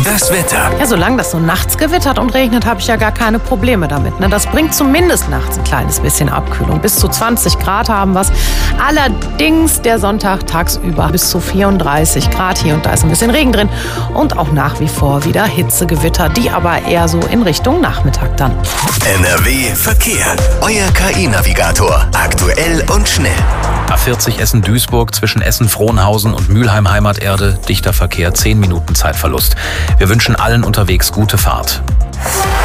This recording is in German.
Das Wetter. Ja, solange das so nachts gewittert und regnet, habe ich ja gar keine Probleme damit. Ne? Das bringt zumindest nachts ein kleines bisschen Abkühlung. Bis zu 20 Grad haben wir es. Allerdings der Sonntag tagsüber bis zu 34 Grad. Hier und da ist ein bisschen Regen drin. Und auch nach wie vor wieder Hitzegewitter, die aber eher so in Richtung Nachmittag dann. NRW Verkehr. Euer KI-Navigator. Aktuell und schnell. A40 Essen-Duisburg zwischen Essen-Frohnhausen und Mülheim-Heimaterde. Dichter Verkehr, 10 Minuten Zeitverlust. Wir wünschen allen unterwegs gute Fahrt.